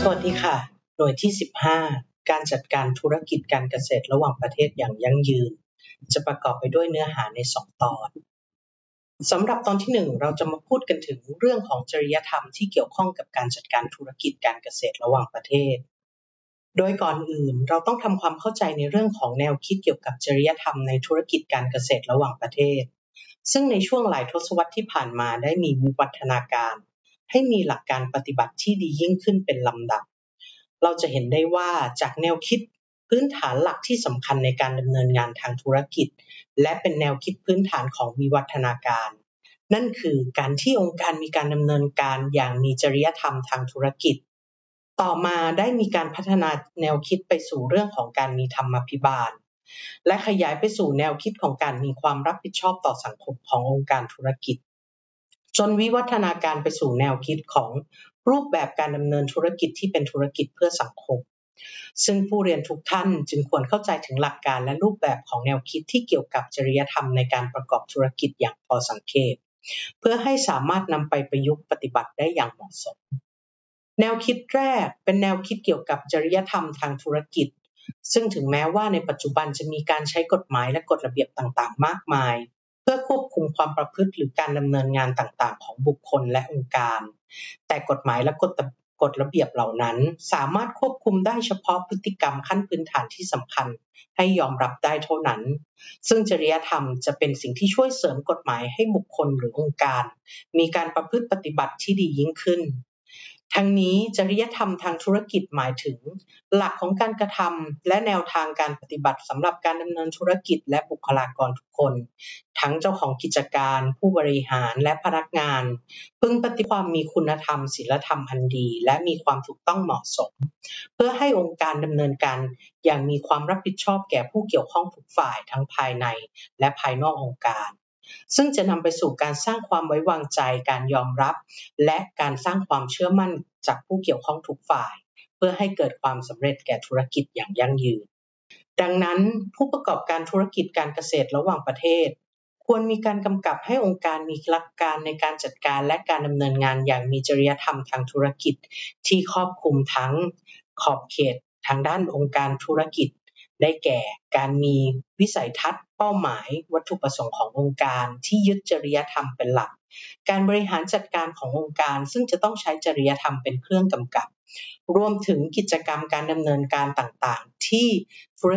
สวัสดีค่ะหน่วยที่15การจัดการธุรกิจการเกษตรระหว่างประเทศอย่างยั่งยืนจะประกอบไปด้วยเนื้อหาใน2ตอนสำหรับตอนที่1เราจะมาพูดกันถึงเรื่องของจริยธรรมที่เกี่ยวข้องกับการจัดการธุรกิจการเกษตรระหว่างประเทศโดยก่อนอื่นเราต้องทำความเข้าใจในเรื่องของแนวคิดเกี่ยวกับจริยธรรมในธุรกิจการเกษตรระหว่างประเทศซึ่งในช่วงหลายทศวรรษที่ผ่านมาได้มีวิวัฒนาการให้มีหลักการปฏิบัติที่ดียิ่งขึ้นเป็นลำดับเราจะเห็นได้ว่าจากแนวคิดพื้นฐานหลักที่สำคัญในการดำเนินงานทางธุรกิจและเป็นแนวคิดพื้นฐานของวิวัฒนาการนั่นคือการที่องค์การมีการดำเนินการอย่างมีจริยธรรมทางธุรกิจต่อมาได้มีการพัฒนาแนวคิดไปสู่เรื่องของการมีธรรมาภิบาลและขยายไปสู่แนวคิดของการมีความรับผิดชอบต่อสังคมขององค์การธุรกิจจนวิวัฒนาการไปสู่แนวคิดของรูปแบบการดำเนินธุรกิจที่เป็นธุรกิจเพื่อสังคมซึ่งผู้เรียนทุกท่านจึงควรเข้าใจถึงหลักการและรูปแบบของแนวคิดที่เกี่ยวกับจริยธรรมในการประกอบธุรกิจอย่างพอสังเกตเพื่อให้สามารถนำไปประยุกต์ปฏิบัติได้อย่างเหมาะสมแนวคิดแรกเป็นแนวคิดเกี่ยวกับจริยธรรมทางธุรกิจซึ่งถึงแม้ว่าในปัจจุบันจะมีการใช้กฎหมายและกฎระเบียบต่างๆมากมายเพื่อควบคุมความประพฤติหรือการดำเนินงานต่างๆของบุคคลและองค์การแต่กฎหมายและกฎระเบียบเหล่านั้นสามารถควบคุมได้เฉพาะพฤติกรรมขั้นพื้นฐานที่สำคัญให้ยอมรับได้เท่านั้นซึ่งจริยธรรมจะเป็นสิ่งที่ช่วยเสริมกฎหมายให้บุคคลหรือองค์การมีการประพฤติปฏิบัติที่ดียิ่งขึ้นทั้งนี้จริยธรรมทางธุรกิจหมายถึงหลักของการกระทำและแนวทางการปฏิบัติสำหรับการดำเนินธุรกิจและบุคลากรทุกคนทั้งเจ้าของกิจการผู้บริหารและพนักงานพึงปฏิบัติความมีคุณธรรมศีลธรรมอันดีและมีความถูกต้องเหมาะสมเพื่อให้องค์การดำเนินการอย่างมีความรับผิดชอบแก่ผู้เกี่ยวข้องทุกฝ่ายทั้งภายในและภายนอกองค์การซึ่งจะนำไปสู่การสร้างความไว้วางใจการยอมรับและการสร้างความเชื่อมั่นจากผู้เกี่ยวข้องทุกฝ่ายเพื่อให้เกิดความสำเร็จแก่ธุรกิจอย่างยั่งยืนดังนั้นผู้ประกอบการธุรกิจการเกษตรระหว่างประเทศควรมีการกำกับให้องค์การมีหลักการในการจัดการและการดำเนินงานอย่างมีจริยธรรมทางธุรกิจที่ครอบคลุมทั้งขอบเขตทางด้านองค์การธุรกิจได้แก่การมีวิสัยทัศน์เป้าหมายวัตถุประสงค์ขององค์การที่ยึดจริยธรรมเป็นหลักการบริหารจัดการขององค์การซึ่งจะต้องใช้จริยธรรมเป็นเครื่องกำกับรวมถึงกิจกรรมการดำเนินการต่างๆที่ธุร